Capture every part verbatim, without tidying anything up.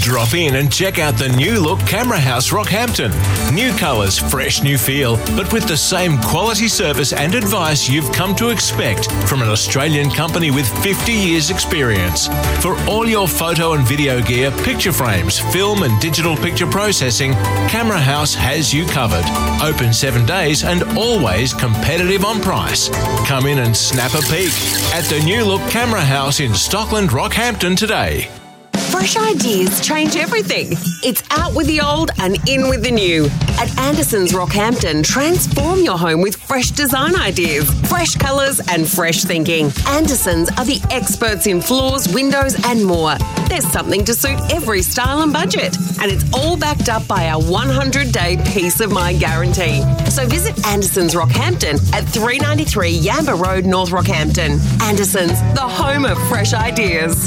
Drop in and check out the new look Camera House Rockhampton. New colours, fresh new feel, but with the same quality service and advice you've come to expect from an Australian company with fifty years experience. For all your photo and video gear, picture frames, film and digital picture processing, Camera House has you covered. Open seven days and always competitive on price. Come in and snap a peek at the new look Camera House in Stockland, Rockhampton today. Fresh ideas change everything. It's out with the old and in with the new. At Anderson's Rockhampton, transform your home with fresh design ideas, fresh colours and fresh thinking. Anderson's are the experts in floors, windows and more. There's something to suit every style and budget. And it's all backed up by our one hundred day peace of mind guarantee. So visit Anderson's Rockhampton at three ninety-three Yamba Road, North Rockhampton. Anderson's, the home of fresh ideas.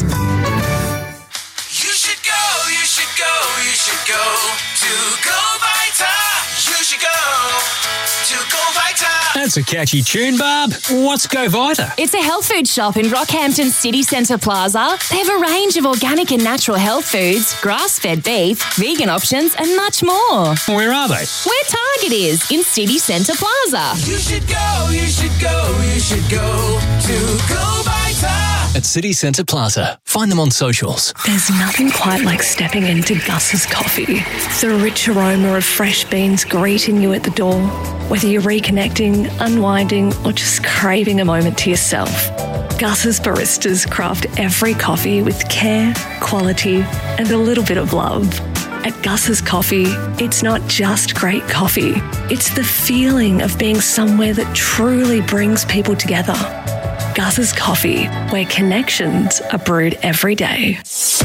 You should go to Go Vita. You should go to Go Vita. That's a catchy tune, Barb. What's Go Vita? It's a health food shop in Rockhampton City Centre Plaza. They have a range of organic and natural health foods, grass-fed beef, vegan options and much more. Where are they? Where Target is, in City Centre Plaza. You should go, you should go, you should go to Go Vita. At City Centre Plaza. Find them on socials. There's nothing quite like stepping into Gus's coffee. The rich aroma of fresh beans greeting you at the door. Whether you're reconnecting, unwinding, or just craving a moment to yourself, Gus's baristas craft every coffee with care, quality, and a little bit of love. At Gus's Coffee, it's not just great coffee. It's the feeling of being somewhere that truly brings people together. Gus's Coffee, where connections are brewed every day.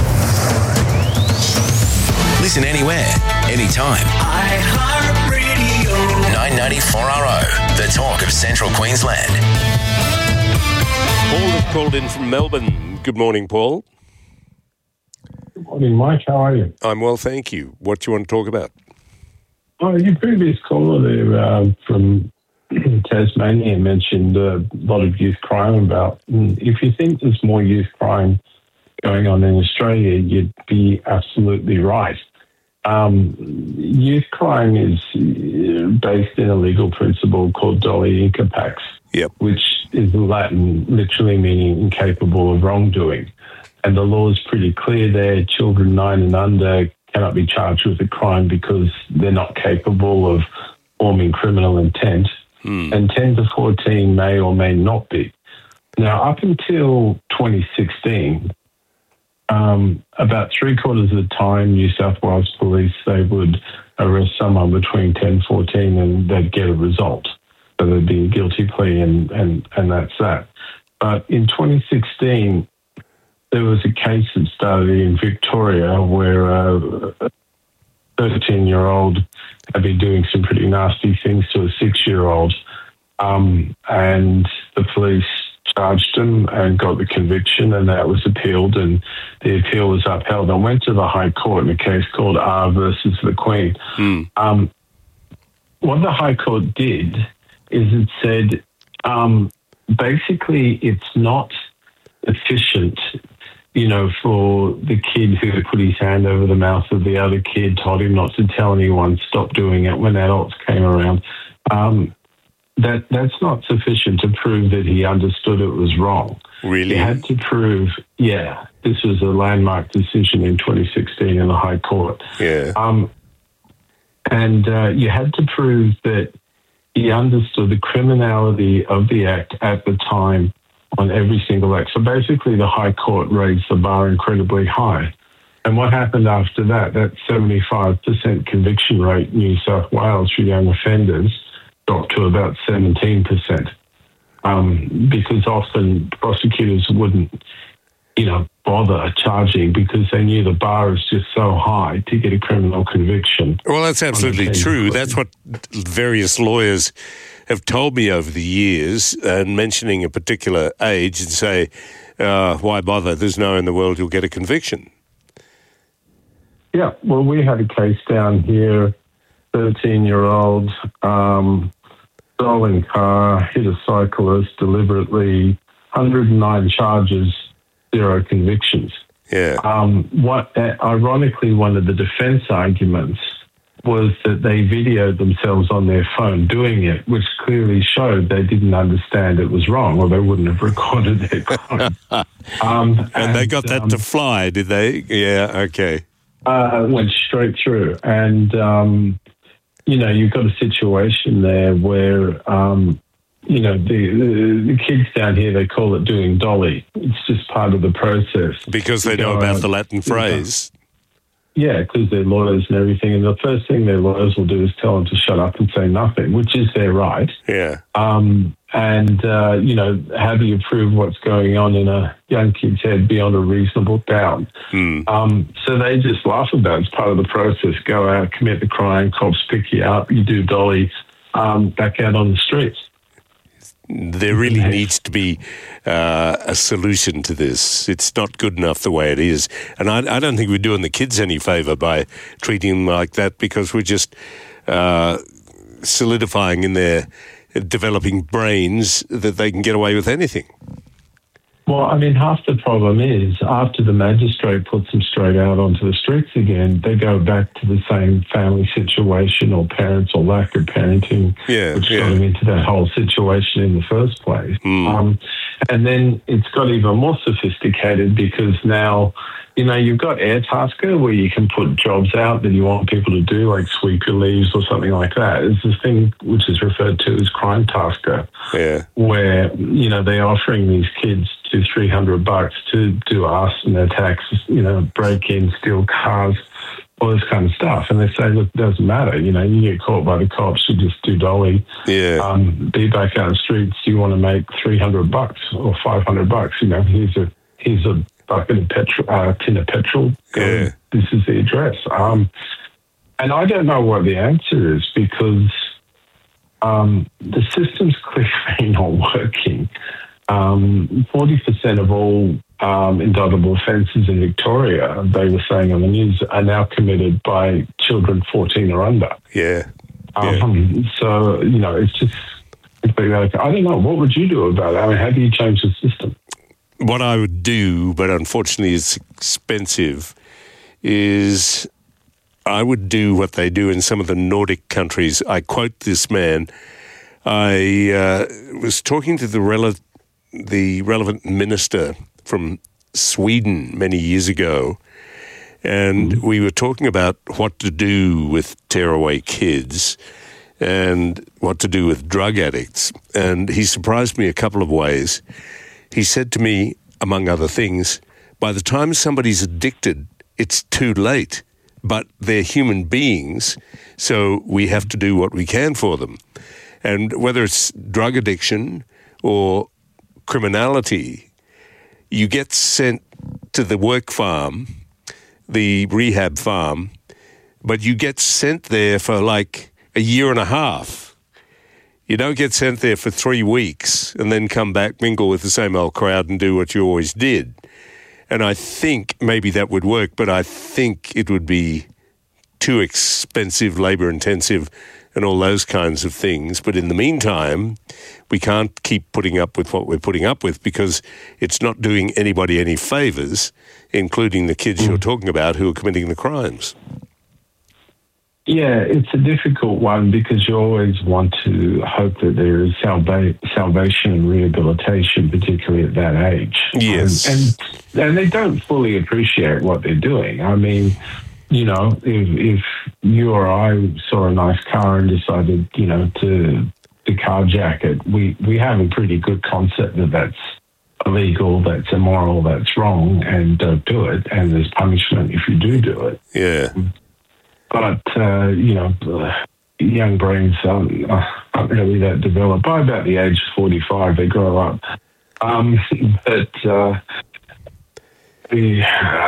Listen anywhere, anytime. iHeartRadio. nine ninety-four R O, the talk of Central Queensland. Paul has called in from Melbourne. Good morning, Paul. Good morning, Mike. How are you? I'm well, thank you. What do you want to talk about? Oh, your previous caller there uh, from Tasmania mentioned a lot of youth crime about. If you think there's more youth crime going on in Australia, you'd be absolutely right. Um, youth crime is based in a legal principle called doli inca pax, yep. which is Latin, literally meaning incapable of wrongdoing. And the law is pretty clear there. Children nine and under cannot be charged with a crime because they're not capable of forming criminal intent. Hmm. And ten to fourteen may or may not be. Now, up until twenty sixteen, um, about three quarters of the time, New South Wales Police, they would arrest someone between ten and fourteen and they'd get a result. So there'd be a guilty plea and, and, and that's that. But in twenty sixteen, there was a case that started in Victoria where a thirteen-year-old had been doing some pretty nasty things to a six-year-old, um, and the police charged him and got the conviction, and that was appealed, and the appeal was upheld and went to the High Court in a case called R versus the Queen. Hmm. Um, what the High Court did is it said, um, basically, it's not efficient, you know, for the kid who put his hand over the mouth of the other kid, told him not to tell anyone, stopped doing it when adults came around. Um, that that's not sufficient to prove that he understood it was wrong. Really? He had to prove, yeah, this was a landmark decision in twenty sixteen in the High Court. Yeah. Um, and uh, you had to prove that he understood the criminality of the act at the time on every single act. So basically the High Court raised the bar incredibly high. And what happened after that, that seventy-five percent conviction rate in New South Wales for young offenders dropped to about seventeen percent. Um, because often prosecutors wouldn't, you know, bother charging because they knew the bar is just so high to get a criminal conviction. Well, that's absolutely true. That's what various lawyers have told me over the years, and mentioning a particular age and say, uh, why bother? There's no in the world you'll get a conviction. Yeah, well, we had a case down here, thirteen-year-old, um, stolen car, hit a cyclist deliberately, one hundred nine charges, zero convictions. Yeah. Um, what, uh, ironically, one of the defense arguments was that they videoed themselves on their phone doing it, which clearly showed they didn't understand it was wrong, or they wouldn't have recorded their crime. um, and, and they got that um, to fly, did they? Yeah, okay. Uh, went straight through. And, um, you know, you've got a situation there where, um, you know, the, the, the kids down here, they call it doing dolly. It's just part of the process. Because they know about the Latin phrase. Yeah, because they're lawyers and everything. And the first thing their lawyers will do is tell them to shut up and say nothing, which is their right. Yeah. Um, and, uh, you know, how do you prove what's going on in a young kid's head beyond a reasonable doubt? Hmm. Um, so they just laugh about it. It's part of the process. Go out, commit the crime, cops pick you up, you do dolly, um, back out on the streets. There really needs to be uh, a solution to this. It's not good enough the way it is. And I, I don't think we're doing the kids any favour by treating them like that, because we're just uh, solidifying in their developing brains that they can get away with anything. Well, I mean, half the problem is after the magistrate puts them straight out onto the streets again, they go back to the same family situation or parents or lack of parenting, yeah, which yeah. got them into that whole situation in the first place. Mm. Um, and then it's got even more sophisticated because now, you know, you've got Airtasker where you can put jobs out that you want people to do, like sweep your leaves or something like that. It's this thing which is referred to as Crime Tasker, yeah. where, you know, they're offering these kids two, three hundred bucks to do arson attacks, you know, break in, steal cars, all this kind of stuff. And they say, look, it doesn't matter. You know, you get caught by the cops, you just do dolly. Yeah. Um, be back out on the streets. You want to make three hundred bucks or five hundred bucks. You know, here's a, here's a bucket of petrol, uh, tin of petrol. Yeah. This is the address. Um, and I don't know what the answer is because um, the system's clearly not working. Um, forty percent of all um, indictable offences in Victoria, they were saying on the news, are now committed by children fourteen or under. Yeah. Um, yeah. So, you know, it's just, I don't know, what would you do about it? I mean, how do you change the system? What I would do, but unfortunately it's expensive, is I would do what they do in some of the Nordic countries. I quote this man. I uh, was talking to the rel- the relevant minister from Sweden many years ago, and mm-hmm. we were talking about what to do with tearaway kids and what to do with drug addicts. And he surprised me a couple of ways. He said to me, among other things, by the time somebody's addicted, it's too late, but they're human beings, so we have to do what we can for them. And whether it's drug addiction or criminality, you get sent to the work farm, the rehab farm, but you get sent there for like a year and a half. You don't get sent there for three weeks and then come back, mingle with the same old crowd and do what you always did. And I think maybe that would work, but I think it would be too expensive, labour-intensive, and all those kinds of things. But in the meantime, we can't keep putting up with what we're putting up with because it's not doing anybody any favours, including the kids mm. you're talking about who are committing the crimes. Yeah, it's a difficult one because you always want to hope that there is salva- salvation and rehabilitation, particularly at that age. Yes. Um, and, and they don't fully appreciate what they're doing. I mean, you know, if, if you or I saw a nice car and decided, you know, to, to carjack it, we, we have a pretty good concept that that's illegal, that's immoral, that's wrong, and don't do it. And there's punishment if you do do it. Yeah. But, uh, you know, young brains aren't, aren't really that developed. By about the age of forty-five, they grow up. Um, but uh, the,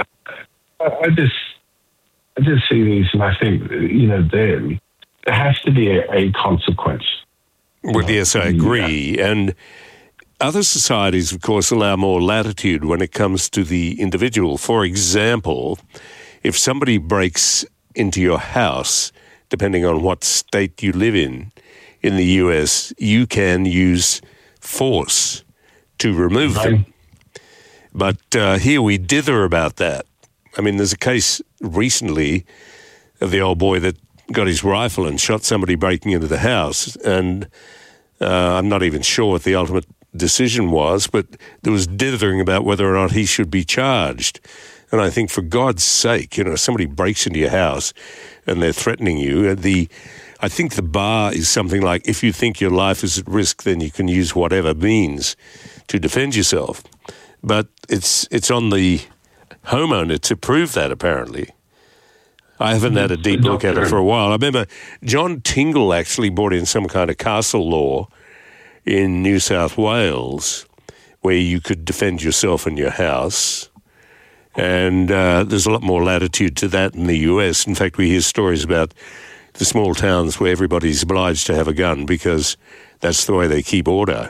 I just I just see these and I think, you know, there, there has to be a, a consequence. Well, yes, I agree. Yeah. And other societies, of course, allow more latitude when it comes to the individual. For example, if somebody breaks into your house, depending on what state you live in, in the U S, you can use force to remove right. them. But uh, here we dither about that. I mean, there's a case recently of the old boy that got his rifle and shot somebody breaking into the house, and uh, I'm not even sure what the ultimate decision was, but there was dithering about whether or not he should be charged. And I think, for God's sake, you know, somebody breaks into your house and they're threatening you. The, I think the bar is something like, if you think your life is at risk, then you can use whatever means to defend yourself. But it's it's on the homeowner to prove that, apparently. I haven't had a deep look at it for a while. I remember John Tingle actually brought in some kind of castle law in New South Wales where you could defend yourself and your house. And uh, there's a lot more latitude to that in the U S. In fact, we hear stories about the small towns where everybody's obliged to have a gun because that's the way they keep order.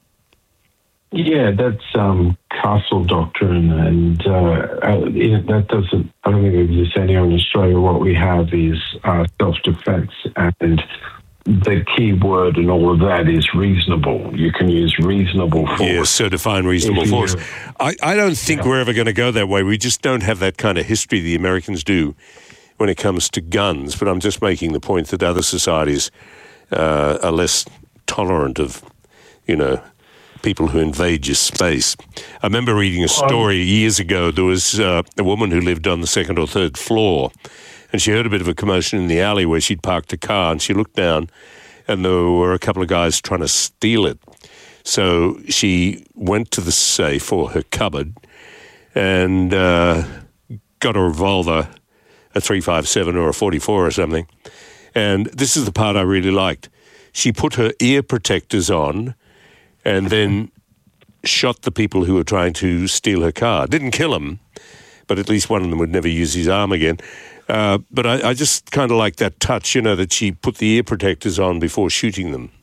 Yeah, that's um, castle doctrine, and uh, it, that doesn't, I don't think it exists anywhere in Australia. What we have is uh, self-defence, and the key word in all of that is reasonable. You can use reasonable force. Yes, so define reasonable force. I, I don't think yeah. we're ever going to go that way. We just don't have that kind of history the Americans do when it comes to guns, but I'm just making the point that other societies uh, are less tolerant of, you know, people who invade your space. I remember reading a story years ago. There was uh, a woman who lived on the second or third floor, and she heard a bit of a commotion in the alley where she'd parked a car, and she looked down, and there were a couple of guys trying to steal it. So she went to the safe or her cupboard and uh, got a revolver, a three five seven or a forty-four or something. And this is the part I really liked. She put her ear protectors on and then shot the people who were trying to steal her car. Didn't kill them, but at least one of them would never use his arm again. Uh, but I, I just kind of like that touch, you know, that she put the ear protectors on before shooting them.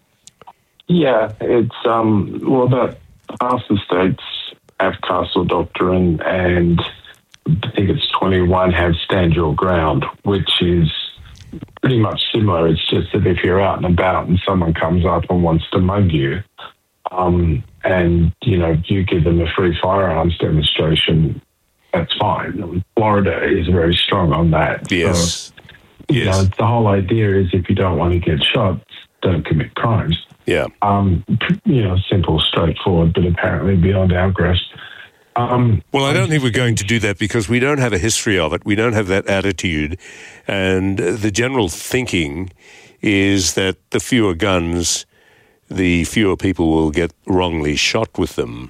Yeah, it's, um, well, about half the states have castle doctrine, and I think it's twenty-one have stand your ground, which is pretty much similar. It's just that if you're out and about and someone comes up and wants to mug you, um, and, you know, you give them a free firearms demonstration, that's fine. Florida is very strong on that. Yes. So, you yes. know, the whole idea is if you don't want to get shot, don't commit crimes. Yeah. Um, you know, simple, straightforward, but apparently beyond our grasp. Um, well, I don't think we're going to do that because we don't have a history of it. We don't have that attitude. And the general thinking is that the fewer guns, the fewer people will get wrongly shot with them.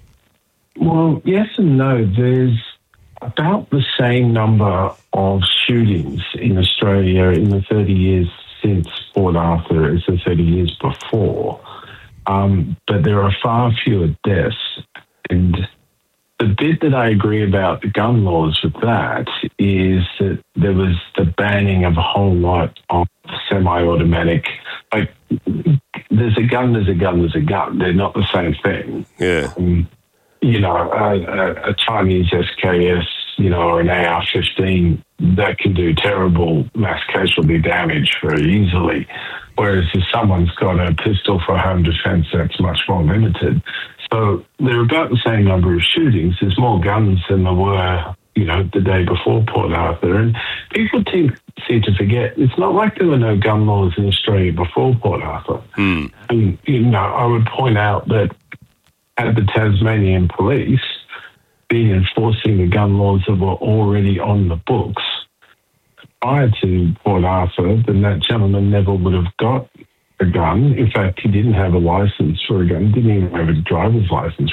Well, yes and no. There's about the same number of shootings in Australia in the thirty years since Port Arthur as the thirty years before. Um, but there are far fewer deaths. And the bit that I agree about the gun laws with that is that there was the banning of a whole lot of semi-automatic. Like, there's a gun, there's a gun, there's a gun. They're not the same thing. Yeah. Um, you know, a, a, a Chinese S K S, you know, or an A R fifteen, that can do terrible mass casualty damage very easily. Whereas if someone's got a pistol for home defense, that's much more limited. So there are about the same number of shootings. There's more guns than there were, you know, the day before Port Arthur. And people seem, seem to forget, it's not like there were no gun laws in Australia before Port Arthur. Mm. And, you know, I would point out that had the Tasmanian police been enforcing the gun laws that were already on the books prior to Port Arthur, then that gentleman never would have got a gun. In fact, he didn't have a license for a gun, didn't even have a driver's license.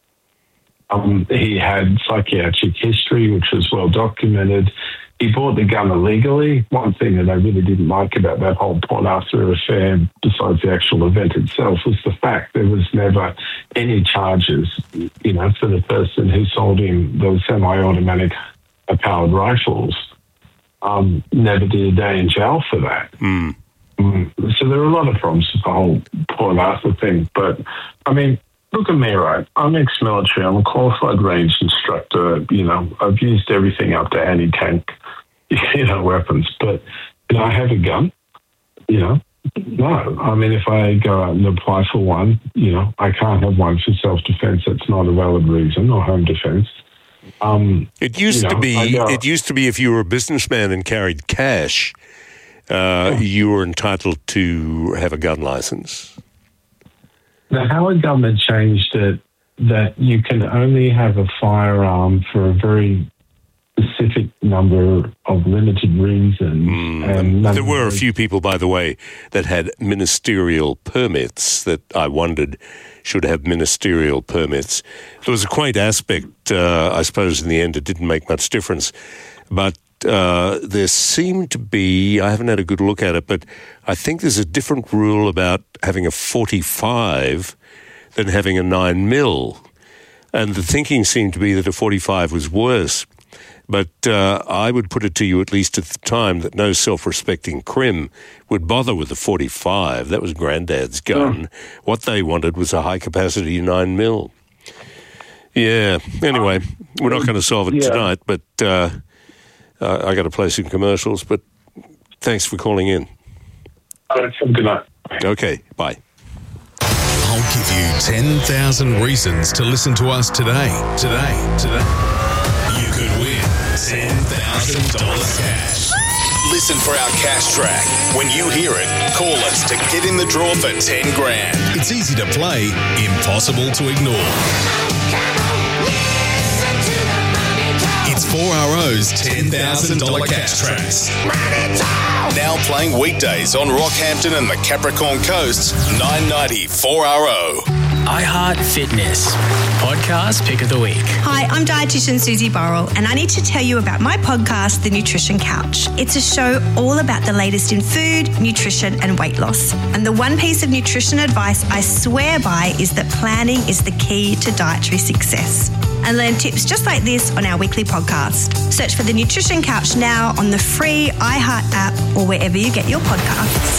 Um, he had psychiatric history, which was well documented. He bought the gun illegally. One thing that I really didn't like about that whole Port Arthur affair, besides the actual event itself, was the fact there was never any charges, you know, for the person who sold him those semi-automatic powered rifles. Um, never did a day in jail for that. Mm. Mm. So there are a lot of problems with the whole Port Arthur thing. But, I mean, look at me, right? I'm ex-military. I'm a qualified range instructor. You know, I've used everything up to anti-tank, you know, weapons. But, you know, I have a gun. You know, No. I mean, if I go out and apply for one, you know, I can't have one for self-defence. That's not a valid reason, or home defence. Um, it used you know, to be. go, It used to be if you were a businessman and carried cash, uh, you were entitled to have a gun licence. The Howard government changed it that you can only have a firearm for a very specific number of limited reasons. Mm. And there were a few people, by the way, that had ministerial permits that I wondered should have ministerial permits. There was a quaint aspect, uh, I suppose, in the end, it didn't make much difference. But uh, there seemed to be, I haven't had a good look at it, but I think there's a different rule about having a forty-five than having a nine mil. And the thinking seemed to be that a forty-five was worse. But uh, I would put it to you, at least at the time, that no self-respecting crim would bother with a forty-five. That was Granddad's gun. Oh. What they wanted was a high-capacity nine mil. Yeah. Anyway, we're not going to solve it yeah. tonight, but uh, I got to play some commercials. But thanks for calling in. All right, have a good night. Okay, bye. I'll give you ten thousand reasons to listen to us today. Today. Today. You could win ten thousand dollars cash. Listen for our cash track. When you hear it, call us to get in the draw for ten grand. It's easy to play, impossible to ignore. It's four R O's ten thousand dollars cash tracks. Now playing weekdays on Rockhampton and the Capricorn Coast, nine ninety four R O. iHeart Fitness, podcast pick of the week. Hi, I'm dietitian Susie Burrell, and I need to tell you about my podcast, The Nutrition Couch. It's a show all about the latest in food, nutrition, and weight loss. And the one piece of nutrition advice I swear by is that planning is the key to dietary success. And learn tips just like this on our weekly podcast. Search for The Nutrition Couch now on the free iHeart app or wherever you get your podcasts.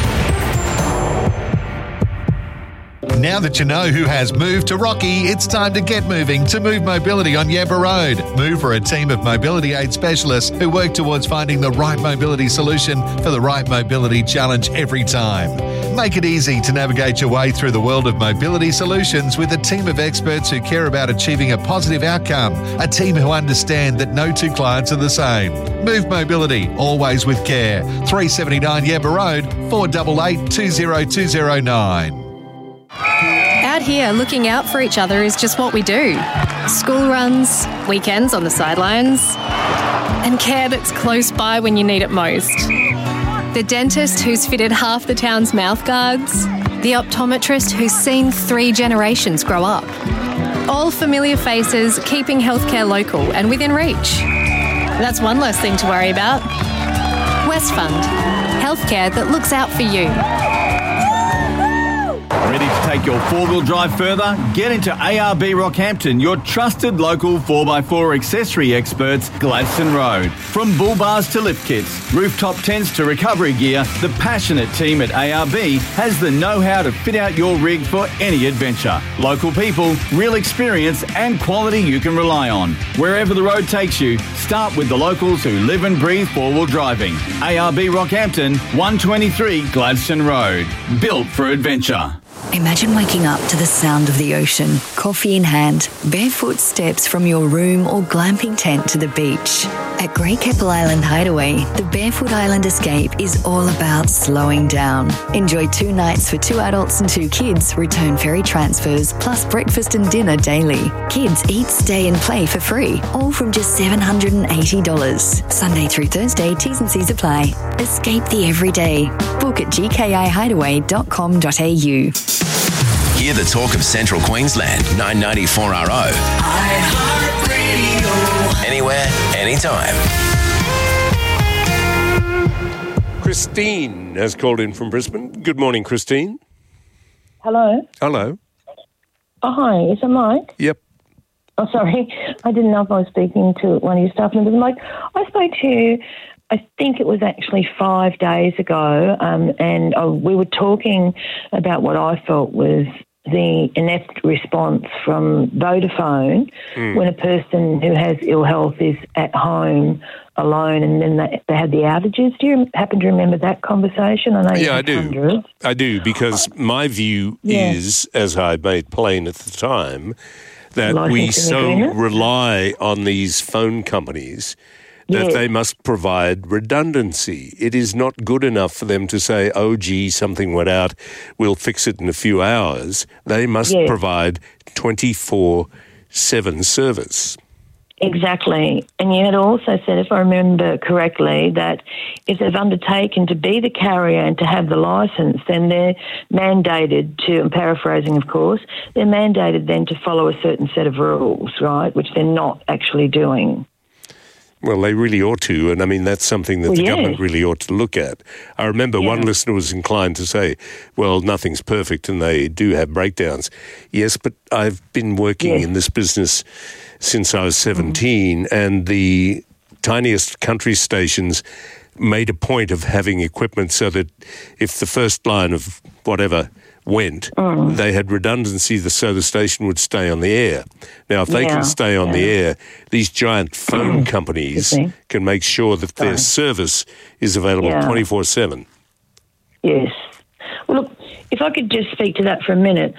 Now that you know who has moved to Rocky, it's time to get moving to Move Mobility on Yabba Road. Move are a team of mobility aid specialists who work towards finding the right mobility solution for the right mobility challenge every time. Make it easy to navigate your way through the world of mobility solutions with a team of experts who care about achieving a positive outcome, a team who understand that no two clients are the same. Move Mobility, always with care. three seventy-nine Yabba Road, four eight eight, two zero two zero nine. Out here, looking out for each other is just what we do. School runs, weekends on the sidelines, and care that's close by when you need it most. The dentist who's fitted half the town's mouth guards, the optometrist who's seen three generations grow up. All familiar faces keeping healthcare local and within reach. That's one less thing to worry about. Westfund, healthcare that looks out for you. Ready to take your four-wheel drive further? Get into A R B Rockhampton, your trusted local four by four accessory experts, Gladstone Road. From bull bars to lift kits, rooftop tents to recovery gear, the passionate team at A R B has the know-how to fit out your rig for any adventure. Local people, real experience and quality you can rely on. Wherever the road takes you, start with the locals who live and breathe four-wheel driving. A R B Rockhampton, one twenty-three Gladstone Road. Built for adventure. Imagine waking up to the sound of the ocean, coffee in hand, barefoot steps from your room or glamping tent to the beach. At Great Keppel Island Hideaway, the Barefoot Island Escape is all about slowing down. Enjoy two nights for two adults and two kids, return ferry transfers, plus breakfast and dinner daily. Kids eat, stay and play for free, all from just seven hundred eighty dollars. Sunday through Thursday, T's and C's apply. Escape the everyday. Book at g k i hideaway dot com dot a u. Hear the talk of Central Queensland, nine ninety-four R O. iHeartRadio. Anywhere, anytime. Christine has called in from Brisbane. Good morning, Christine. Hello. Hello. Oh, hi. Is it Mike? Yep. Oh, sorry. I didn't know if I was speaking to one of your staff members. Mike, I spoke to you, I think it was actually five days ago, um, and uh, we were talking about what I felt was the inept response from Vodafone Mm. when a person who has ill health is at home alone, and then they, they had the outages. Do you happen to remember that conversation? I know you Yeah, I had do. hundreds. I do, because my view Yeah. is, as I made plain at the time, that we Licensing so agreement? rely on these phone companies that Yes. they must provide redundancy. It is not good enough for them to say, oh, gee, something went out, we'll fix it in a few hours. They must Yes. provide twenty-four seven service. Exactly. And you had also said, if I remember correctly, that if they've undertaken to be the carrier and to have the licence, then they're mandated to, I'm paraphrasing of course, they're mandated then to follow a certain set of rules, right, which they're not actually doing. Well, they really ought to, and I mean, that's something that Well, the yes. government really ought to look at. I remember one Yeah. listener was inclined to say, well, nothing's perfect and they do have breakdowns. Yes, but I've been working Yes. in this business since I was seventeen, mm. and the tiniest country stations made a point of having equipment so that if the first line of whatever went, Mm. they had redundancy so the station would stay on the air. Now, if they Yeah, can stay on the yeah. air, these giant phone companies Excuse me. can make sure that their service is available Yeah. twenty-four seven. Yes. Well, look, if I could just speak to that for a minute.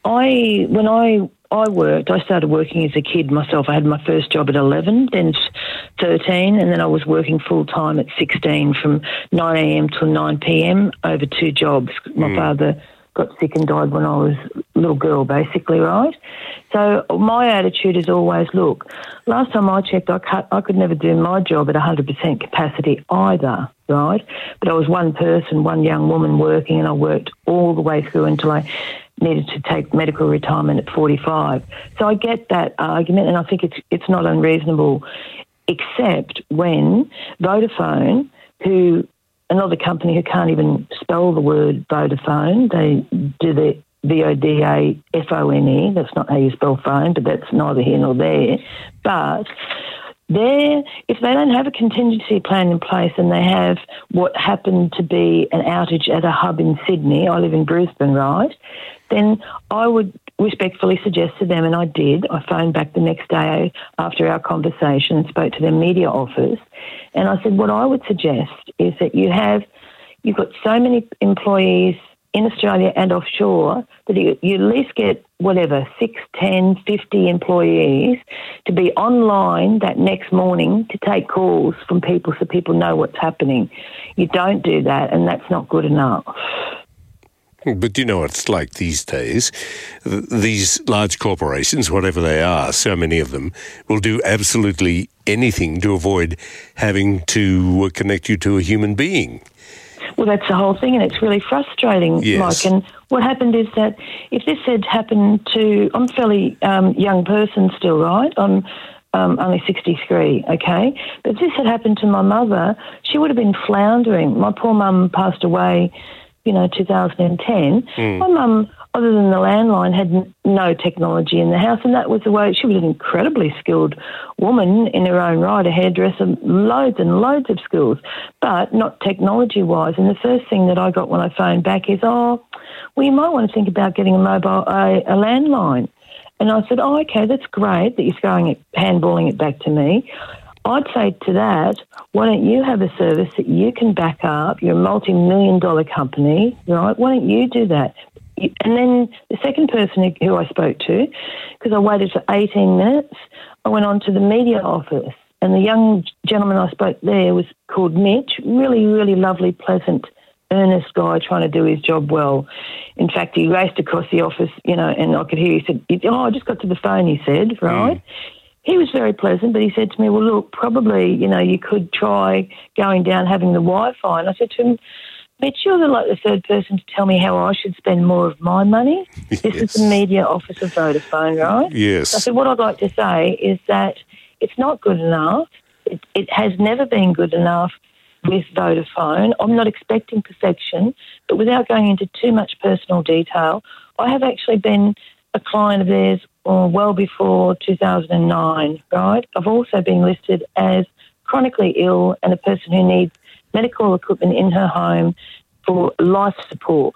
I, when I I worked, I started working as a kid myself. I had my first job at eleven, then thirteen, and then I was working full-time at sixteen from nine a.m. till nine p.m. over two jobs. My Mm. father got sick and died when I was a little girl, basically, right? So my attitude is always, look, last time I checked, I, cut, I could never do my job at one hundred percent capacity either, right? But I was one person, one young woman working, and I worked all the way through until I needed to take medical retirement at forty-five. So I get that argument, and I think it's it's not unreasonable, except when Vodafone, who another company who can't even spell the word Vodafone, they do the V O D A F O N E, that's not how you spell phone, but that's neither here nor there. But There, if they don't have a contingency plan in place and they have what happened to be an outage at a hub in Sydney, I live in Brisbane, right, then I would respectfully suggest to them, and I did, I phoned back the next day after our conversation and spoke to their media office, and I said what I would suggest is that you have, you've got so many employees in Australia and offshore that you, you at least get whatever, six, ten, fifty employees to be online that next morning to take calls from people so people know what's happening. You don't do that, and that's not good enough. But you know what it's like these days. Th- These large corporations, whatever they are, so many of them, will do absolutely anything to avoid having to connect you to a human being. Well, that's the whole thing, and it's really frustrating, Yes. Mike. And what happened is that if this had happened to... I'm a fairly um, young person still, right? I'm um, only sixty-three, okay? But if this had happened to my mother, she would have been floundering. My poor mum passed away, you know, two thousand ten. Mm. My mum, other than the landline, had n- no technology in the house, and that was the way... She was an incredibly skilled woman in her own right, a hairdresser, loads and loads of skills, but not technology-wise. And the first thing that I got when I phoned back is, oh, well, you might want to think about getting a mobile, a, a landline. And I said, oh, okay, that's great that you're throwing it, handballing it back to me. I'd say to that, why don't you have a service that you can back up? You're a multi-million dollar company, right? Why don't you do that? And then the second person who I spoke to, because I waited for eighteen minutes, I went on to the media office, and the young gentleman I spoke there was called Mitch, really, really lovely, pleasant, earnest guy trying to do his job well. In fact, he raced across the office, you know, and I could hear he said, oh, I just got to the phone, he said, right? Mm. He was very pleasant, but he said to me, well, look, probably, you know, you could try going down having the Wi-Fi. And I said to him, Mitch, you're the, like the third person to tell me how I should spend more of my money. Yes. This is the media office of Vodafone, right? Yes. So I said, what I'd like to say is that it's not good enough. It, it has never been good enough with Vodafone. I'm not expecting perfection, but without going into too much personal detail, I have actually been a client of theirs uh, well before two thousand nine, right? I've also been listed as chronically ill and a person who needs medical equipment in her home for life support.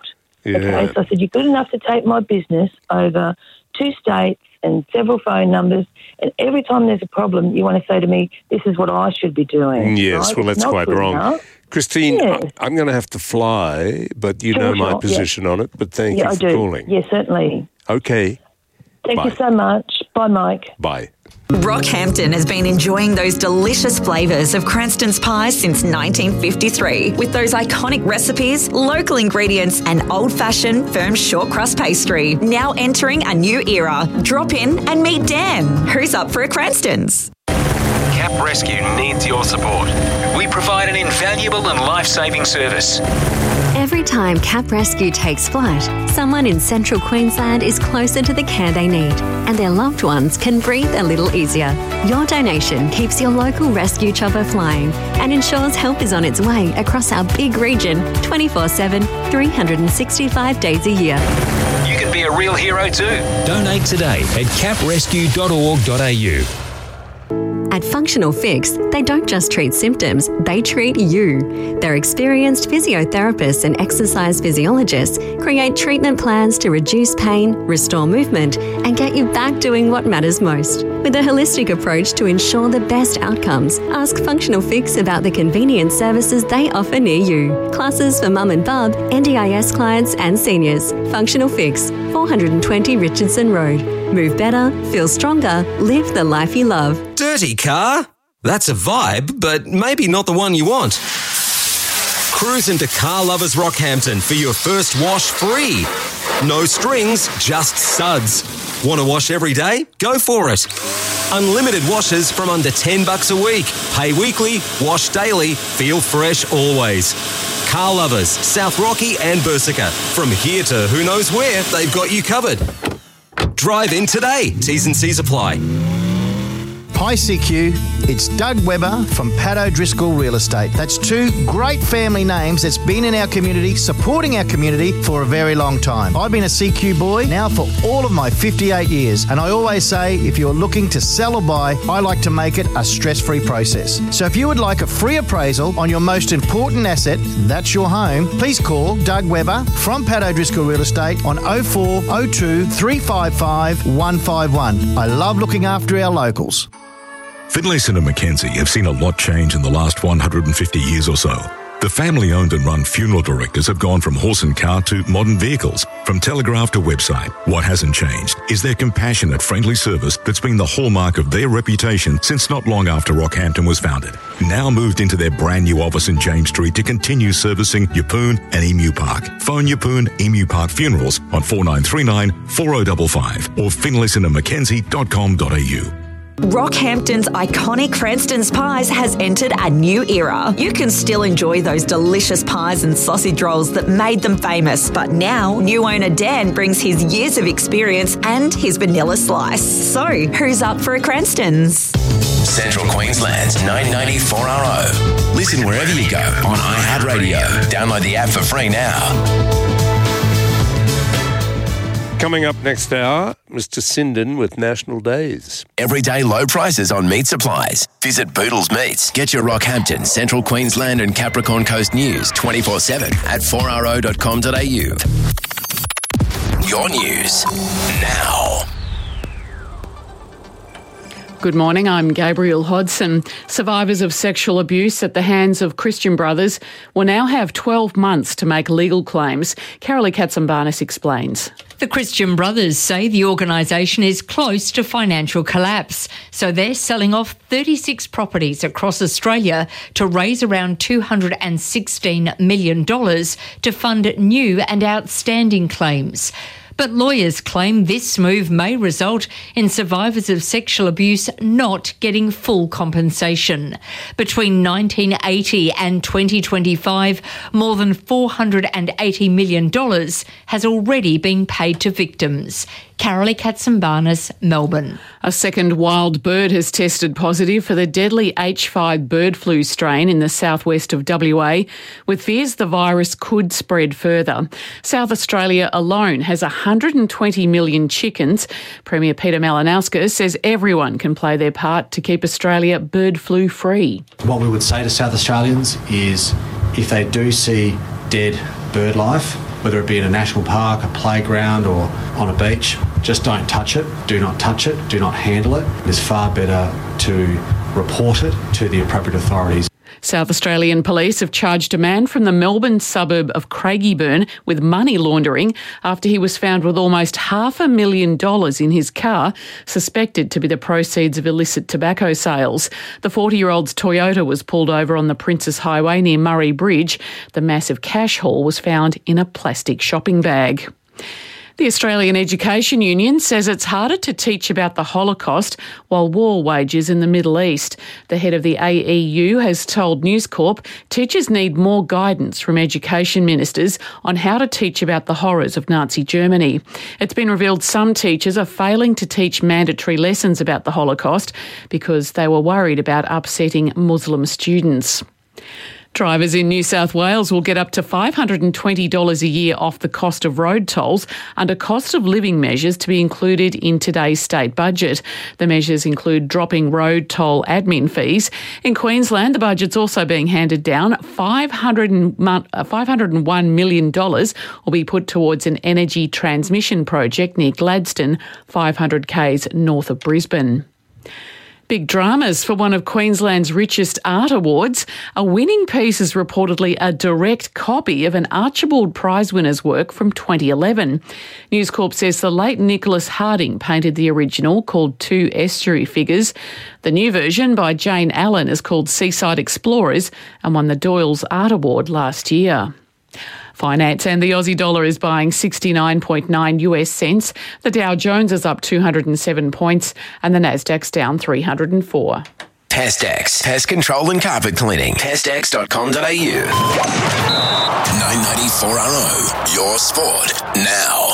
Yeah. Okay, so I said, you're good enough to take my business over two states and several phone numbers, and every time there's a problem, you want to say to me, this is what I should be doing. Yes, right? well, that's Not quite good wrong. enough. Christine, Yes. I- I'm going to have to fly, but you Sure, know my sure, position on it, but thank yeah, you I for do. calling. Yes, certainly. Okay, Thank Bye. you so much. Bye, Mike. bye. Rockhampton has been enjoying those delicious flavours of Cranston's pies since nineteen fifty-three. With those iconic recipes, local ingredients and old-fashioned firm short crust pastry. Now entering a new era. Drop in and meet Dan. Who's up for a Cranston's? Cap Rescue needs your support. We provide an invaluable and life-saving service. Every time Cap Rescue takes flight, someone in central Queensland is closer to the care they need, and their loved ones can breathe a little easier. Your donation keeps your local rescue chopper flying and ensures help is on its way across our big region twenty-four seven, three hundred sixty-five days a year. You can be a real hero too. Donate today at cap rescue dot org dot a u. At Functional Fix, they don't just treat symptoms, they treat you. Their experienced physiotherapists and exercise physiologists create treatment plans to reduce pain, restore movement, and get you back doing what matters most. With a holistic approach to ensure the best outcomes, ask Functional Fix about the convenient services they offer near you. Classes for mum and bub, N D I S clients and seniors. Functional Fix, four hundred twenty Richardson Road. Move better, feel stronger, live the life you love. Dirty car? That's a vibe, but maybe not the one you want. Cruise into Car Lovers Rockhampton for your first wash free. No strings, just suds. Want to wash every day? Go for it. Unlimited washes from under ten bucks a week. Pay weekly, wash daily, feel fresh always. Car Lovers, South Rocky and Bursica. From here to who knows where, they've got you covered. Drive in today. T's and C's apply. Hi C Q, it's Doug Webber from Pat O'Driscoll Real Estate. That's two great family names that's been in our community, supporting our community for a very long time. I've been a C Q boy now for all of my fifty-eight years, and I always say if you're looking to sell or buy, I like to make it a stress-free process. So if you would like a free appraisal on your most important asset, that's your home, please call Doug Webber from Pat O'Driscoll Real Estate on oh four oh two, three five five, one five one. I love looking after our locals. Finlayson and Mackenzie have seen a lot change in the last one hundred fifty years or so. The family-owned and run funeral directors have gone from horse and cart to modern vehicles, from telegraph to website. What hasn't changed is their compassionate, friendly service that's been the hallmark of their reputation since not long after Rockhampton was founded. Now moved into their brand new office in James Street to continue servicing Yeppoon and Emu Park. Phone Yeppoon Emu Park Funerals on four nine three nine, four oh five five or finlayson and mackenzie dot com dot a u. Rockhampton's iconic Cranston's Pies has entered a new era. You can still enjoy those delicious pies and sausage rolls that made them famous, but now new owner Dan brings his years of experience and his vanilla slice. So, who's up for a Cranston's? Central Queensland's nine ninety four R O. Listen wherever you go on iHeartRadio. Download the app for free now. Coming up next hour, Mister Sinden with National Days. Everyday low prices on meat supplies. Visit Boodles Meats. Get your Rockhampton, Central Queensland and Capricorn Coast news twenty-four seven at four r o dot com dot a u. Your news now. Good morning, I'm Gabrielle Hodson. Survivors of sexual abuse at the hands of Christian Brothers will now have twelve months to make legal claims. Carolee Katsambarnis explains. The Christian Brothers say the organisation is close to financial collapse, so they're selling off thirty-six properties across Australia to raise around two hundred sixteen million dollars to fund new and outstanding claims. But lawyers claim this move may result in survivors of sexual abuse not getting full compensation. Between nineteen eighty and twenty twenty-five, more than four hundred eighty million dollars has already been paid to victims. Carolee Katsambarnis, Melbourne. A second wild bird has tested positive for the deadly H five bird flu strain in the southwest of W A, with fears the virus could spread further. South Australia alone has one hundred twenty million chickens. Premier Peter Malinauskas says everyone can play their part to keep Australia bird flu free. What we would say to South Australians is if they do see dead bird life whether it be in a national park, a playground or on a beach. Just don't touch it. Do not touch it. Do not handle it. It is far better to report it to the appropriate authorities. South Australian police have charged a man from the Melbourne suburb of Craigieburn with money laundering after he was found with almost half a million dollars in his car, suspected to be the proceeds of illicit tobacco sales. The forty-year-old's Toyota was pulled over on the Princes Highway near Murray Bridge. The massive cash haul was found in a plastic shopping bag. The Australian Education Union says it's harder to teach about the Holocaust while war wages in the Middle East. The head of the A E U has told News Corp teachers need more guidance from education ministers on how to teach about the horrors of Nazi Germany. It's been revealed some teachers are failing to teach mandatory lessons about the Holocaust because they were worried about upsetting Muslim students. Drivers in New South Wales will get up to five hundred twenty dollars a year off the cost of road tolls under cost of living measures to be included in today's state budget. The measures include dropping road toll admin fees. In Queensland, the budget's also being handed down. five hundred one million dollars will be put towards an energy transmission project near Gladstone, five hundred kays north of Brisbane. Big dramas for one of Queensland's richest art awards. A winning piece is reportedly a direct copy of an Archibald Prize winner's work from twenty eleven. News Corp says the late Nicholas Harding painted the original, called Two Estuary Figures. The new version by Jane Allen is called Seaside Explorers and won the Doyle's Art Award last year. Finance and the Aussie dollar is buying sixty-nine point nine US cents. The Dow Jones is up two hundred seven points and the Nasdaq's down three hundred four. Pestex, pest control and carpet cleaning. pestex dot com dot a u. nine ninety-four R O, your sport now.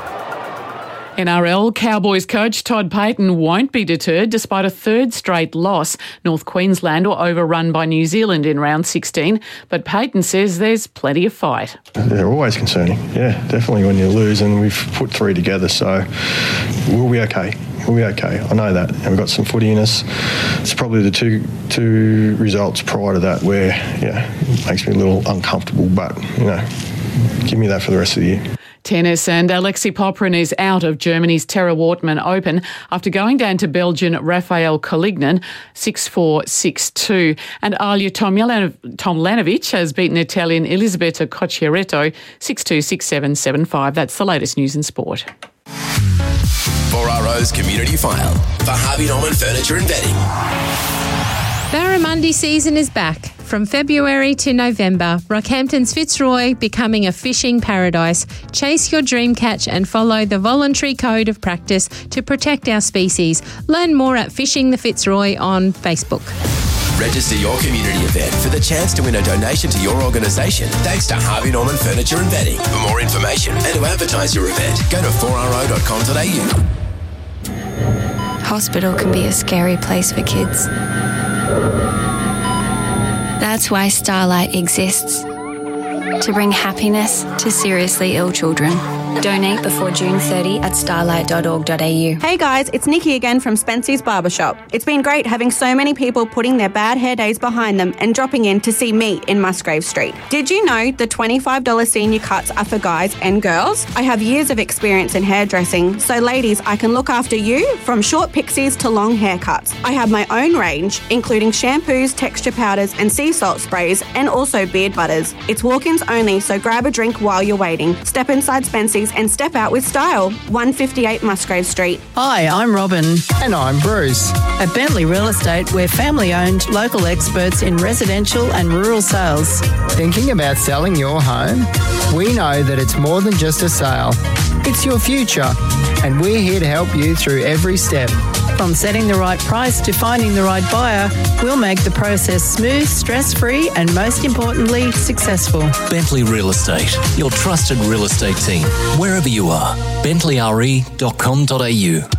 N R L Cowboys coach Todd Payten won't be deterred despite a third straight loss. North Queensland were overrun by New Zealand in round sixteen, but Payten says there's plenty of fight. They're always concerning, yeah, definitely when you lose, and we've put three together, so we'll be okay. We'll be okay. I know that. And we've got some footy in us. It's probably the two two results prior to that where, yeah, it makes me a little uncomfortable, but, you know, give me that for the rest of the year. Tennis, and Alexei Poprin is out of Germany's Terra Wortmann Open after going down to Belgian Rafael Kolignan six four, six two. And Alja Tomljanovic has beaten Italian Elisabetta Cocchiaretto six two, six seven, seven five. That's the latest news in sport. four R O's Community File for Harvey Norman Furniture and Bedding. Barramundi season is back. From February to November, Rockhampton's Fitzroy becoming a fishing paradise. Chase your dream catch and follow the voluntary code of practice to protect our species. Learn more at Fishing the Fitzroy on Facebook. Register your community event for the chance to win a donation to your organisation thanks to Harvey Norman Furniture and Bedding. For more information and to advertise your event, go to four r o dot com dot a u. Hospital can be a scary place for kids. That's why Starlight exists. To bring happiness to seriously ill children. Donate before June thirtieth at starlight dot org dot a u. Hey guys, it's Nikki again from Spency's Barbershop. It's been great having so many people putting their bad hair days behind them and dropping in to see me in Musgrave Street. Did you know the twenty-five dollars senior cuts are for guys and girls? I have years of experience in hairdressing, so ladies, I can look after you from short pixies to long haircuts. I have my own range, including shampoos, texture powders and sea salt sprays, and also beard butters. It's walk-ins only, so grab a drink while you're waiting. Step inside Spency's and step out with style. one fifty-eight Musgrave Street. Hi, I'm Robin. And I'm Bruce. At Bentley Real Estate, we're family-owned, local experts in residential and rural sales. Thinking about selling your home? We know that it's more than just a sale. It's your future, and we're here to help you through every step. From setting the right price to finding the right buyer, we'll make the process smooth, stress-free, and most importantly, successful. Bentley Real Estate, your trusted real estate team, wherever you are. bentley r e dot com dot a u.